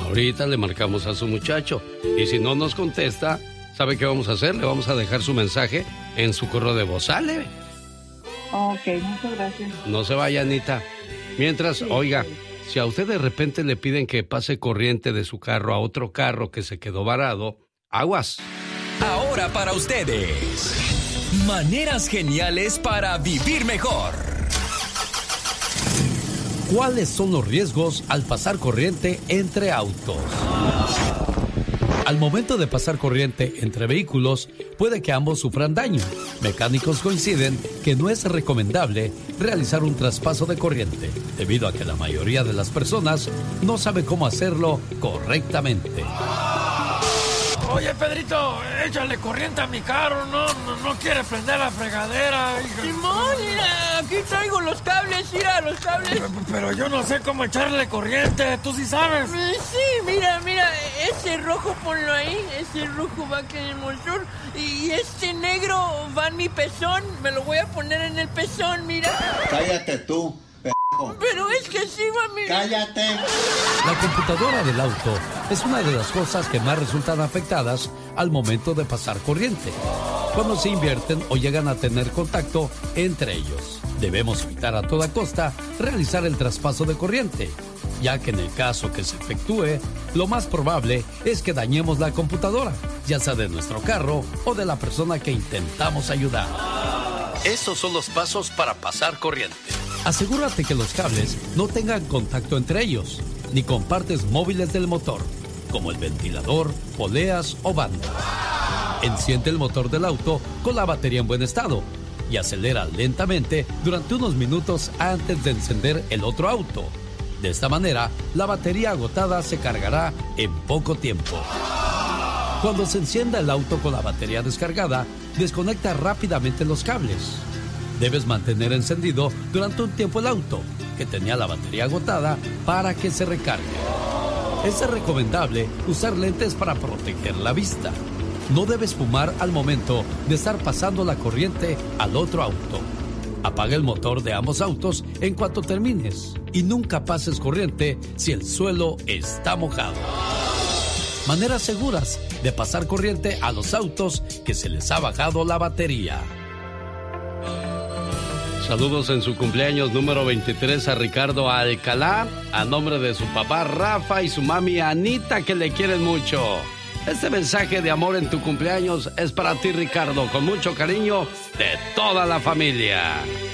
Ahorita le marcamos a su muchacho. Y si no nos contesta, ¿sabe qué vamos a hacer? Le vamos a dejar su mensaje en su correo de voz. ¿Sale? Ok, muchas gracias. No se vaya, Anita. Mientras, oiga, si a usted de repente le piden que pase corriente de su carro a otro carro que se quedó varado, aguas. Ahora para ustedes, maneras geniales para vivir mejor. ¿Cuáles son los riesgos al pasar corriente entre autos? Al momento de pasar corriente entre vehículos, puede que ambos sufran daño. Mecánicos coinciden que no es recomendable realizar un traspaso de corriente, debido a que la mayoría de las personas no sabe cómo hacerlo correctamente. Oye, Pedrito, échale corriente a mi carro, no quiere prender la fregadera. Simón, mira, aquí traigo los cables, mira, los cables. Pero yo no sé cómo echarle corriente, ¿tú sí sabes? Sí, mira, ese rojo ponlo ahí, ese rojo va aquí en el motor. Y este negro va en mi pezón, me lo voy a poner en el pezón, mira. Cállate tú. Pero es que sí, mami. ¡Cállate! La computadora del auto es una de las cosas que más resultan afectadas al momento de pasar corriente, cuando se invierten o llegan a tener contacto entre ellos. Debemos evitar a toda costa realizar el traspaso de corriente, ya que en el caso que se efectúe, lo más probable es que dañemos la computadora, ya sea de nuestro carro o de la persona que intentamos ayudar. Esos son los pasos para pasar corriente. Asegúrate que los cables no tengan contacto entre ellos, ni con partes móviles del motor, como el ventilador, poleas o banda. Enciende el motor del auto con la batería en buen estado y acelera lentamente durante unos minutos antes de encender el otro auto. De esta manera, la batería agotada se cargará en poco tiempo. Cuando se encienda el auto con la batería descargada, desconecta rápidamente los cables. Debes mantener encendido durante un tiempo el auto, que tenía la batería agotada, para que se recargue. Es recomendable usar lentes para proteger la vista. No debes fumar al momento de estar pasando la corriente al otro auto. Apaga el motor de ambos autos en cuanto termines y nunca pases corriente si el suelo está mojado. Maneras seguras de pasar corriente a los autos que se les ha bajado la batería. Saludos en su cumpleaños número 23 a Ricardo Alcalá, a nombre de su papá Rafa y su mami Anita, que le quieren mucho. Este mensaje de amor en tu cumpleaños es para ti, Ricardo, con mucho cariño de toda la familia.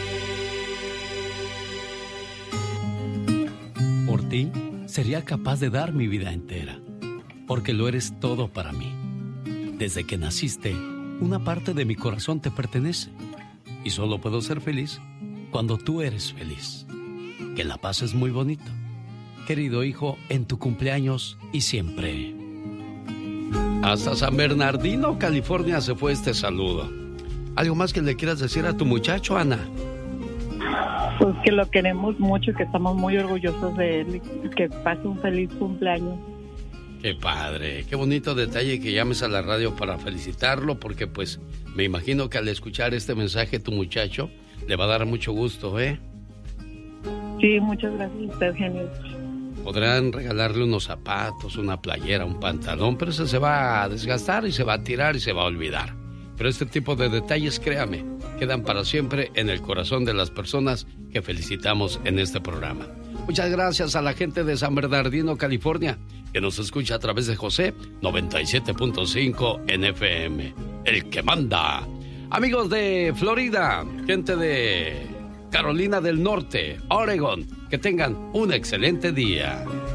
Por ti, sería capaz de dar mi vida entera, porque lo eres todo para mí. Desde que naciste, una parte de mi corazón te pertenece. Y solo puedo ser feliz cuando tú eres feliz. Que la pases muy bonito. Querido hijo, en tu cumpleaños y siempre. Hasta San Bernardino, California, se fue este saludo. ¿Algo más que le quieras decir a tu muchacho, Ana? Pues que lo queremos mucho, que estamos muy orgullosos de él y que pase un feliz cumpleaños. Qué padre, qué bonito detalle que llames a la radio para felicitarlo, porque pues me imagino que al escuchar este mensaje tu muchacho le va a dar mucho gusto, ¿eh? Sí, muchas gracias, usted genial. Podrán regalarle unos zapatos, una playera, un pantalón, pero eso se va a desgastar y se va a tirar y se va a olvidar. Pero este tipo de detalles, créame, quedan para siempre en el corazón de las personas que felicitamos en este programa. Muchas gracias a la gente de San Bernardino, California, que nos escucha a través de José 97.5 en FM, el que manda. Amigos de Florida, gente de Carolina del Norte, Oregon, que tengan un excelente día.